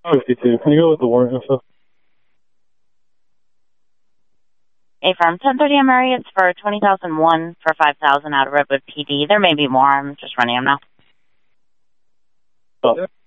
Obviously, too. Can you go with the warrant info? A-firm, 1030 on Mary, it's for 20,001 for 5,000 out of Redwood PD. There may be more, I'm just running them now. Oh.